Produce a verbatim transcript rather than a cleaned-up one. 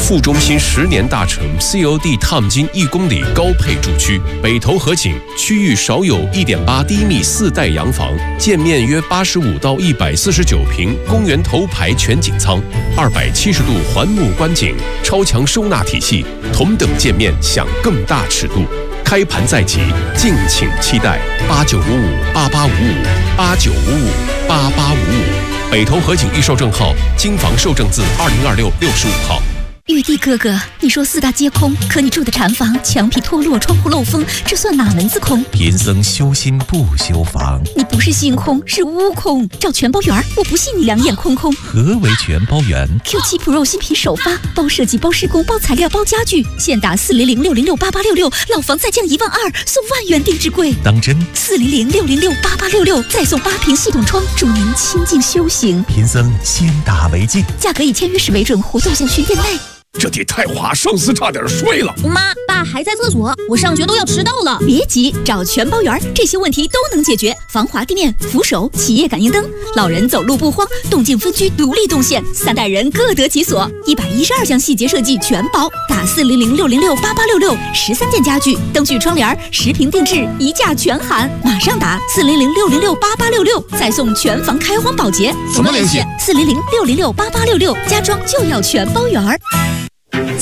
副中心十年大成 C O D 烫金一公里高配住区，北投河景区域少有 一点八 低密四代洋房，建面约八十五到一百四十九平，公园头排全景舱，二百七十度环幕观景，超强收纳体系，同等建面享更大尺度。开盘在即，敬请期待八九五五八八五五八九五五八八五五。北投河景预售证号，京房售证字二零二六六十五号。 玉帝哥哥，你说四大皆空，可你住的禅房墙皮脱落，窗户漏风，这算哪门子空？ 贫僧修心不修房。 你不是心空，是屋空。找全包圆，我不信你两眼空空。 何为全包圆 ？Q 七 Pro 新品首发，包设计、包施工、包材料、包家具，现打四零零六零六八八六六，老房再降一万二，送万元定制柜。 当真？ 四零零六零六八八六六，再送八屏系统窗，助您清静修行。 贫僧先打为敬。 价格以签约时为准，活动详询店内。 这得太滑，上司差点睡了。 妈，爸还在厕所，我上学都要迟到了。 别急，找全包圆，这些问题都能解决。防滑地面、扶手、企业感应灯，老人走路不慌，动静分居，独立动线，三代人各得其所。一百一十二项细节设计全包，打四零零六零六八八六六，十三件家具、灯具、窗帘，十平定制，一价全含。马上打四零零六零六八八六六，再送全房开荒保洁。 怎么联系？ 四零零六零六八八六六，家装就要全包圆。